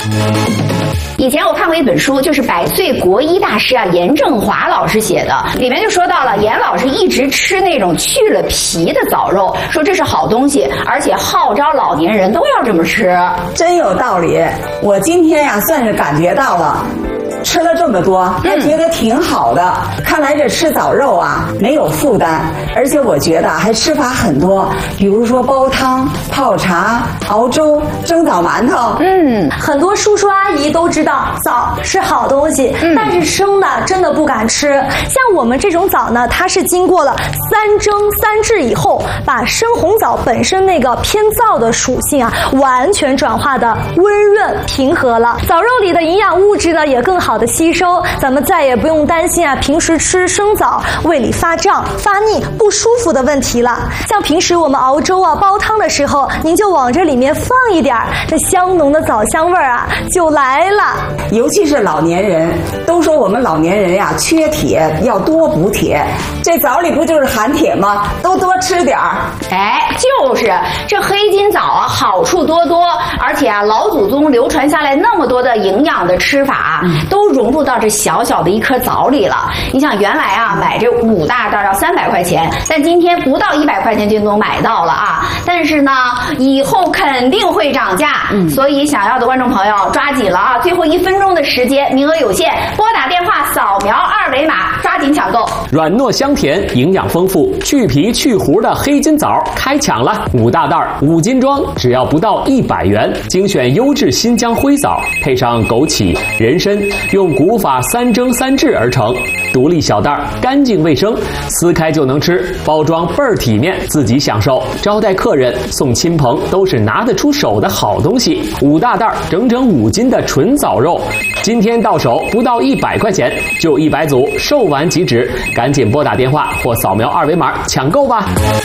以前我看过一本书，就是百岁国医大师严正华老师写的，里面就说到了严老师一直吃那种去了皮的枣肉，说这是好东西，而且号召老年人都要这么吃。 真有道理，我今天算是感觉到了。吃了这么多，还觉得挺好的。看来这吃枣肉没有负担，而且我觉得还吃法很多，比如说煲汤、泡茶、熬粥、蒸枣馒头。 很多叔叔阿姨都知道枣是好东西，但是生的真的不敢吃。像我们这种枣呢，它是经过了3蒸3制以后，把生红枣本身那个偏燥的属性完全转化的温润平和了。枣肉里的营养物质呢也更好的吸收，咱们再也不用担心平时吃生枣胃里发胀、发腻、不舒服的问题了。像平时我们熬粥煲汤的时候，您就往这里面放一点，这香浓的枣香味就来了。 尤其是老年人，都说我们老年人缺铁，要多补铁。这枣里不就是含铁吗？都多吃点儿。 就是这黑金枣好处多多，而且老祖宗流传下来那么多的营养的吃法，都融入到这小小的一颗枣里了。你想原来买这5大袋要300块钱，但今天不到100块钱就能买到了但是呢，以后肯定会涨价，所以想要的观众朋友抓紧了最后1分钟的时间，名额有限，拨打电话扫描2维码，抓紧抢购。 软糯香甜，营养丰富，去皮去核的黑金枣开抢了，5大袋5斤装，只要不到100元，精选优质新疆灰枣，配上枸杞、人参，用古法3蒸3制而成，独立小袋，干净卫生，撕开就能吃，包装倍儿体面，自己享受，招待客人、送亲朋都是拿得出手的好东西。5大袋整整5斤的纯枣肉，今天到手不到100块钱，就100组，售完即止，赶紧拨打电话或扫描2维码抢购吧。